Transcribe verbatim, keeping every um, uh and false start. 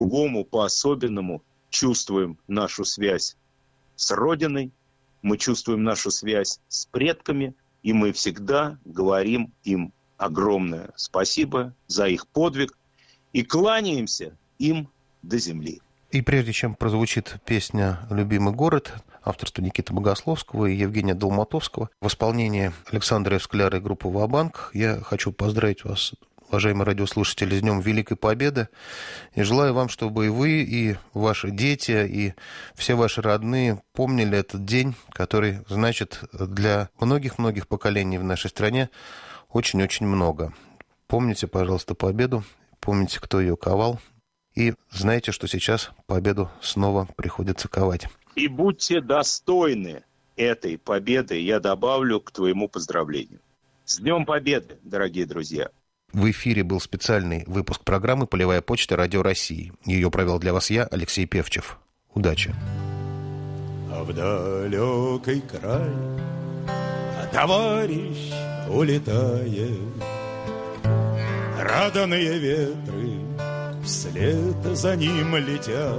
по-другому, по-особенному чувствуем нашу связь с Родиной, мы чувствуем нашу связь с предками, и мы всегда говорим им огромное спасибо за их подвиг и кланяемся им до земли. И прежде чем прозвучит песня «Любимый город», авторства Никиты Богословского и Евгения Долматовского, в исполнении Александра Евскляра и группы «Ва-банк», я хочу поздравить вас, уважаемые радиослушатели, с Днем Великой Победы. И желаю вам, чтобы и вы, и ваши дети, и все ваши родные помнили этот день, который значит для многих-многих поколений в нашей стране очень-очень много. Помните, пожалуйста, победу, помните, кто ее ковал, и знайте, что сейчас победу снова приходится ковать. И будьте достойны этой победы, я добавлю к твоему поздравлению. С Днем Победы, дорогие друзья! В эфире был специальный выпуск программы «Полевая почта. Радио России». Ее провел для вас я, Алексей Певчев. Удачи! А в далекий край товарищ улетает, радостные ветры вслед за ним летят.